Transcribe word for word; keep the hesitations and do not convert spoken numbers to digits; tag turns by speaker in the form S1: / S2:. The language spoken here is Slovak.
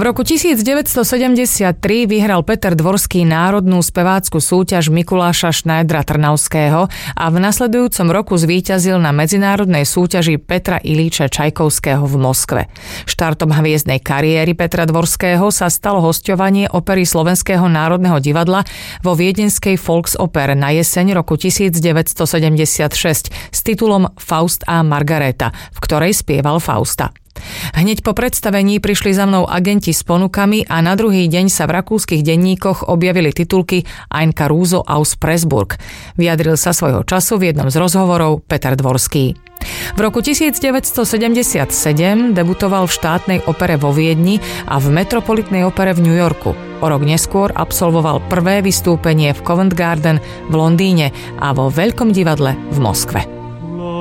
S1: roku devätnásťsedemdesiattri vyhral Peter Dvorský národnú spevácku súťaž Mikuláša Šnajdra Trnavského a v nasledujúcom roku zvíťazil na medzinárodnej súťaži Petra Ilíča Čajkovského v Moskve. Štartom hviezdnej kariéry Petra Dvorského sa stalo hosťovanie opery Slovenského národného divadla vo viedenskej Volksoper na jeseň roku devätnásťsedemdesiatšesť s titulom Faust a Margareta, v ktorej spieval Fausta. Hneď po predstavení prišli za mnou agenti s ponukami a na druhý deň sa v rakúskych denníkoch objavili titulky Ein Caruso aus Pressburg. Vyjadril sa svojho času v jednom z rozhovorov Peter Dvorský. V roku devätnásťsedemdesiatsedem debutoval v štátnej opere vo Viedni a v Metropolitnej opere v New Yorku. O rok neskôr absolvoval prvé vystúpenie v Covent Garden v Londýne a vo Veľkom divadle v Moskve.